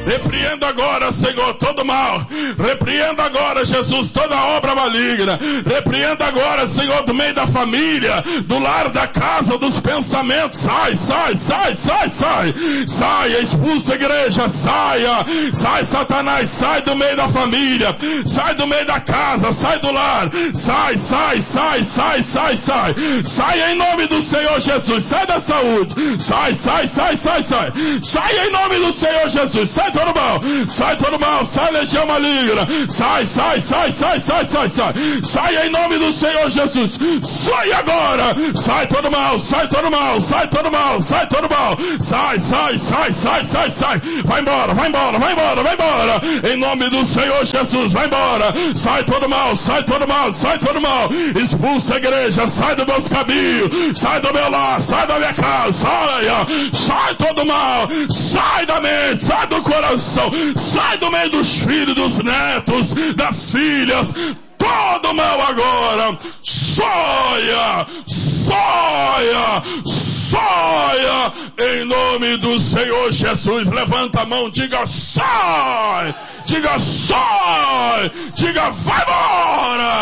Repreenda agora, Senhor, todo mal. Repreenda agora, Jesus, toda obra maligna. Repreenda agora, Senhor, do meio da família, do lar, da casa, dos pensamentos. Sai, sai, sai, sai, sai. Saia, expulsa a igreja, saia. Sai, Satanás, sai do meio da família. Sai do meio da casa, sai do lar. Sai, sai, sai, sai, sai, sai. Sai em nome do Senhor Jesus. Sai da saúde. Sai, sai, sai, sai, sai. Sai em nome do Senhor Jesus. Sai todo mal. Sai todo mal. Sai legião maligna. Sai, sai, sai, sai, sai, sai, sai. Sai em nome do Senhor Jesus. Sai agora. Sai todo mal. Sai todo mal. Sai todo mal. Sai todo mal. Sai, sai, sai, sai, sai, sai. Vai embora, vai embora, vai embora, vai embora. Em nome do Senhor Jesus. Vai embora. Sai todo mal. Sai todo mal. Sai todo mal. Expulsa a igreja. Sai dos meus caminhos. Sai do meu lar. Sai da minha casa. Saia. Sai todo mal. Sai da mente. Sai do coração. Sai do meio dos filhos, dos netos, das filhas. Todo mal agora. Saia. Saia. Saia. Em nome do Senhor Jesus. Levanta a mão. Diga sai. Diga sai. Diga vai embora.